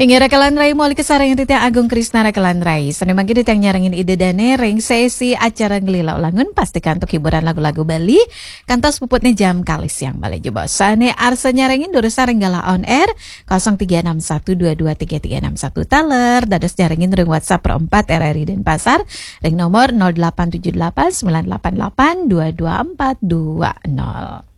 Ingi rekalan rai moli kesarang titiang Agung Krisna rekalan rai. Seni mangki titiang nyarangin ide dane ring sesi acara ngelila ulangun pastikan untuk hiburan lagu-lagu Bali. Kantos puputnya jam kali siang balik coba. Sane arsa nyarangin durusa renggala on air 0361223361 taler. Dados nyarangin ring WhatsApp perempat RRI Denpasar. Ring nomor 0878 988 22420.